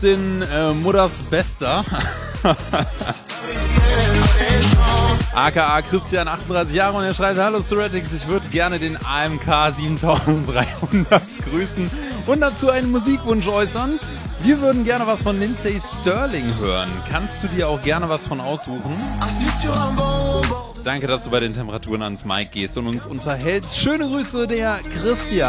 den Mutters Bester. AKA Christian, 38 Jahre, und er schreibt: Hallo Suretics, ich würde gerne den AMK 7300 grüßen und dazu einen Musikwunsch äußern. Wir würden gerne was von Lindsay Sterling hören. Kannst du dir auch gerne was von aussuchen? Danke, dass du bei den Temperaturen ans Mic gehst und uns unterhältst. Schöne Grüße, der Christian.